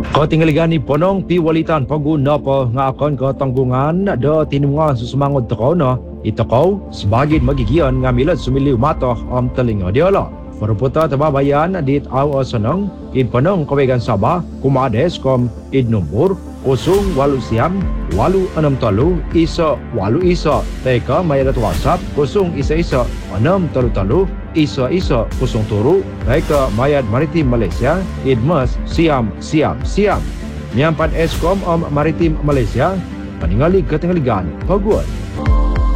Kau tinggaligan ni ponong piwalitan paguna pa nga akon katanggungan do tinungan susumangot toko no. Ito ko sebagai magigian ngamilat sumiliw matoh am telinga dia lah. Meruputa tababayan dit aw asanang in ponong kawegan Sabah kumades kom id nombor 081 863 isa 8 isa teka mayat WhatsApp 011 633 isa 07 teka mayat maritim Malaysia idmas siam Miampan Eskom Maritim Malaysia paningali ketinggaligan pagod.